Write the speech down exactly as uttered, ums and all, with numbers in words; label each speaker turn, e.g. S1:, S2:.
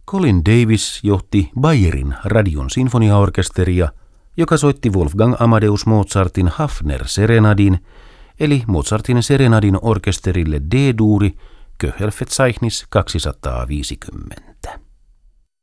S1: Colin Davis johti Bayerin radion sinfoniaorkesteria, joka soitti Wolfgang Amadeus Mozartin Hafner-serenadin, eli Mozartin serenadin orkesterille D-duuri, Köchelverzeichnis kaksisataaviisikymmentä.